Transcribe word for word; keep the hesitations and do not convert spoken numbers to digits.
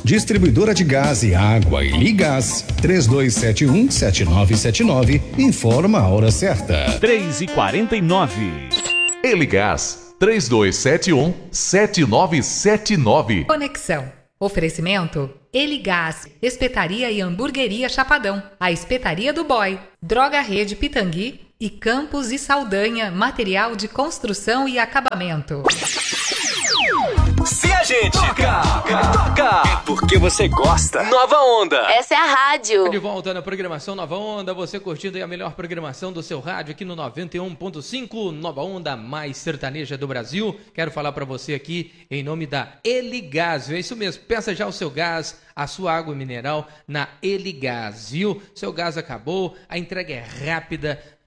Distribuidora de gás e água Eligás, três dois sete um, sete nove sete nove, informa a hora certa. três e quarenta e nove. Eligás, três dois sete um, sete nove sete nove. Conexão. Oferecimento Eligás, Espetaria e Hamburgueria Chapadão, a Espetaria do Boy, Droga Rede Pitangui e Campos e Saldanha, material de construção e acabamento. Se a gente toca, toca, é porque você gosta. Nova Onda. Essa é a rádio. De volta na programação Nova Onda, você curtindo aí a melhor programação do seu rádio aqui no noventa e um ponto cinco, Nova Onda, mais sertaneja do Brasil. Quero falar para você aqui em nome da Eligás, é isso mesmo, peça já o seu gás, a sua água mineral na Eligás, viu? Seu gás acabou, a entrega é rápida,